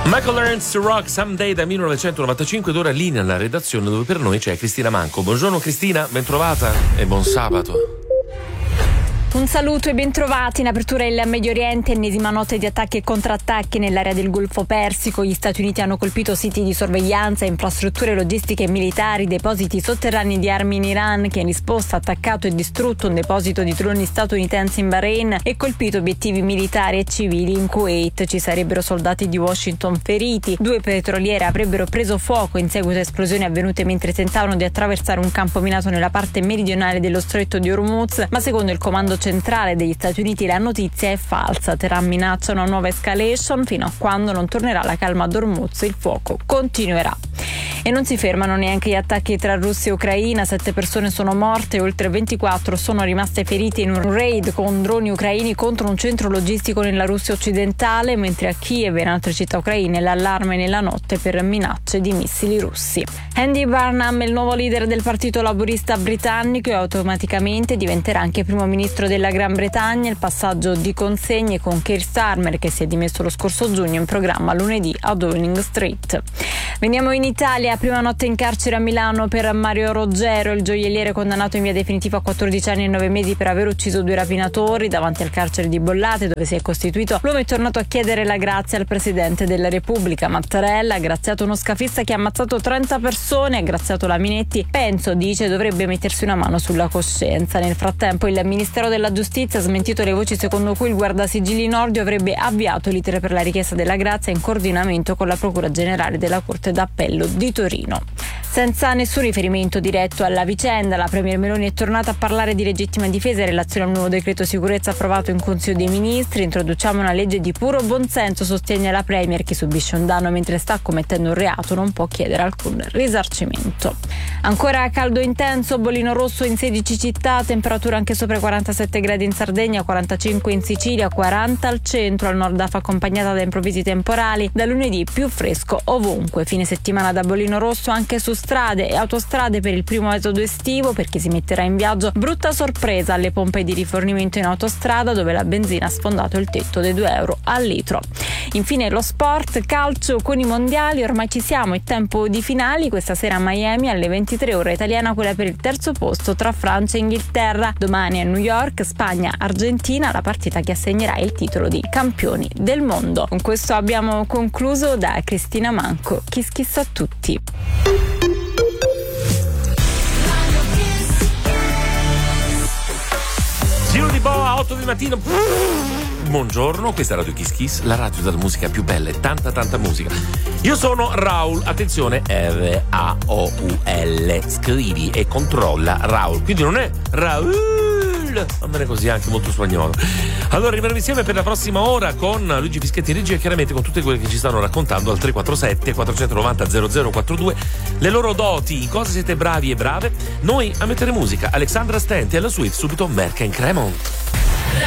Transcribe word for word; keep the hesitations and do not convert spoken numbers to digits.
Michael Learns to Rock Someday da millenovecentonovantacinque, ed ora linea alla redazione dove per noi c'è Cristina Manco. Buongiorno Cristina, ben trovata e buon sabato. Un saluto e bentrovati. In apertura il Medio Oriente, ennesima notte di attacchi e contrattacchi nell'area del Golfo Persico. Gli Stati Uniti hanno colpito siti di sorveglianza, infrastrutture logistiche e militari, depositi sotterranei di armi in Iran, che in risposta ha attaccato e distrutto un deposito di droni statunitensi in Bahrain e colpito obiettivi militari e civili in Kuwait. Ci sarebbero soldati di Washington feriti. Due petroliere avrebbero preso fuoco in seguito a esplosioni avvenute mentre tentavano di attraversare un campo minato nella parte meridionale dello stretto di Hormuz, ma secondo il comando centrale degli Stati Uniti la notizia è falsa. Teheran minaccia una nuova escalation fino a quando non tornerà la calma ad Hormuz. Il fuoco continuerà. E non si fermano neanche gli attacchi tra Russia e Ucraina. Sette persone sono morte e oltre ventiquattro sono rimaste ferite in un raid con droni ucraini contro un centro logistico nella Russia occidentale, mentre a Kiev e in altre città ucraine l'allarme nella notte per minacce di missili russi. Andy Burnham è il nuovo leader del Partito Laburista britannico e automaticamente diventerà anche primo ministro della Gran Bretagna. Il passaggio di consegne con Keir Starmer, che si è dimesso lo scorso giugno, in programma lunedì a Downing Street. Veniamo in Italia. Prima notte in carcere a Milano per Mario Roggero, il gioielliere condannato in via definitiva a quattordici anni e nove mesi per aver ucciso due rapinatori. Davanti al carcere di Bollate, dove si è costituito, l'uomo è tornato a chiedere la grazia al Presidente della Repubblica. Mattarella ha graziato uno scafista che ha ammazzato trenta persone, ha graziato la Minetti. Penso, dice, dovrebbe mettersi una mano sulla coscienza. Nel frattempo il Ministero della Giustizia ha smentito le voci secondo cui il guardasigilli Nordio avrebbe avviato l'iter per la richiesta della grazia in coordinamento con la Procura Generale della Corte d'Appello di Torino. Senza nessun riferimento diretto alla vicenda, la Premier Meloni è tornata a parlare di legittima difesa in relazione al nuovo decreto sicurezza approvato in Consiglio dei Ministri. Introduciamo una legge di puro buonsenso, sostiene la Premier. Chi subisce un danno mentre sta commettendo un reato non può chiedere alcun risarcimento. Ancora caldo intenso, bollino rosso in sedici città, temperatura anche sopra i quarantasette gradi in Sardegna, quarantacinque in Sicilia, quaranta al centro, al nord afa accompagnata da improvvisi temporali. Da lunedì più fresco ovunque. Fine settimana da bollino rosso anche su strade e autostrade per il primo esodo estivo. Per chi si metterà in viaggio, brutta sorpresa alle pompe di rifornimento in autostrada, dove la benzina ha sfondato il tetto dei due euro al litro. Infine lo sport, calcio con i mondiali, ormai ci siamo, è tempo di finali. Questa sera a Miami alle ventitré ora italiana, quella per il terzo posto tra Francia e Inghilterra. Domani a New York, Spagna, Argentina, la partita che assegnerà il titolo di campioni del mondo. Con questo abbiamo concluso. Da Cristina Manco, Kiss Kiss a tutti. Giro di boa, otto del mattino. Buongiorno, questa è Radio Kiss Kiss, la radio della musica più bella e tanta tanta musica. Io sono Raul, attenzione, R A O U L, scrivi e controlla Raul, quindi non è Raul, va bene così, anche molto spagnolo. Allora arriveremo insieme per la prossima ora con Luigi Fischetti in regia e chiaramente con tutte quelle che ci stanno raccontando al tre quattro sette quattro nove zero zero zero quattro due le loro doti, in cosa siete bravi e brave. Noi a mettere musica, Alexandra Stenti alla suite, subito Merck and Cremont.